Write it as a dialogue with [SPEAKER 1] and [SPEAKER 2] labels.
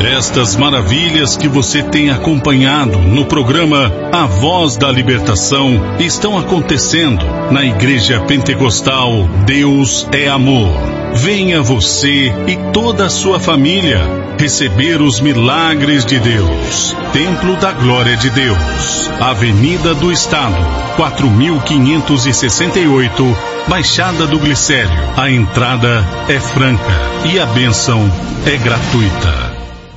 [SPEAKER 1] Estas maravilhas que você tem acompanhado no programa A Voz da Libertação estão acontecendo na Igreja Pentecostal Deus é Amor. Venha você e toda a sua família receber os milagres de Deus. Templo da Glória de Deus, Avenida do Estado, 4568, Baixada do Glicério. A entrada é franca e a bênção é gratuita.